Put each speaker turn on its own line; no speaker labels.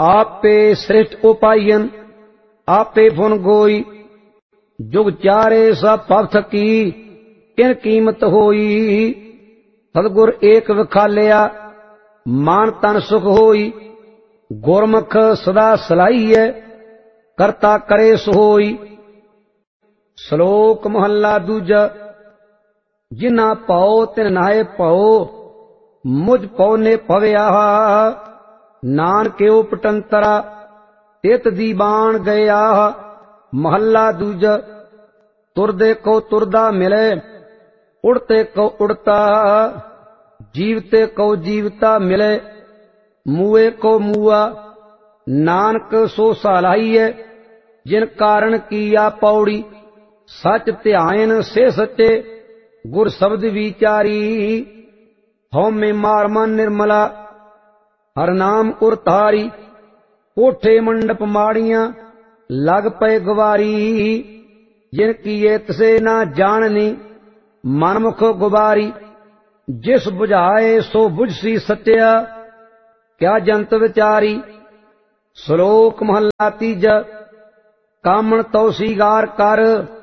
आपे सृष्ट उपायन आपे फुन गोई। जुग चारे सब भगत की किन कीमत होई। सतगुर एक विखालिया मान तन सुख होई। गुरमुख सदा सलाहीए करता करे सोई। श्लोक महला दूजा। जिना पाओ तिन नाए पाओ मुझ पाओ ने पविया। नानक उपटंतरा तित दीवान गया। महला दूजा। तुरदे को तुरदा मिले उड़ते को उड़ता। जीवते को जीवता मिले मुए को मुआ। नानक सो सलाहीए जिन कारण किया पौड़ी। सच ध्यान से सच्चे गुर शब्द विचारी। हौ में मार मन निर्मला हर नाम उरतारी। कोठे मंडप माड़ियां लग पे गवारी। जिन किए तसे ना जाननी मनमुख गुबारी। जिस बुझाए सो बुझसी सत्या क्या जंत विचारी। श्लोक महला तीजा। कामन तो सीगार कर